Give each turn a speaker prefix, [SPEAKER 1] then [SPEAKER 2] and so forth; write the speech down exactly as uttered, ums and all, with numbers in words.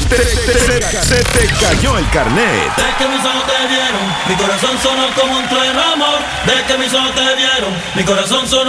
[SPEAKER 1] te, te- se, se te cayó el carnet.
[SPEAKER 2] De que mis ojos te vieron, mi corazón sonó como un trueno, amor. De que mis ojos te vieron, mi corazón sonó